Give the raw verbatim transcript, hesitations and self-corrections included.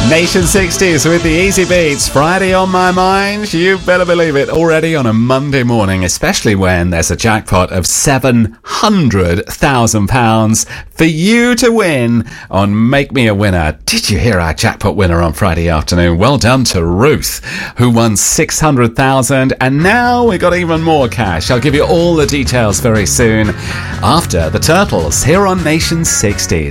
Nation sixties with the Easy Beats. Friday on my mind. You better believe it. Already on a Monday morning, especially when there's a jackpot of seven hundred thousand pounds for you to win on Make Me a Winner. Did you hear our jackpot winner on Friday afternoon? Well done to Ruth, who won six hundred thousand pounds. And now we got even more cash. I'll give you all the details very soon after the Turtles here on Nation sixties.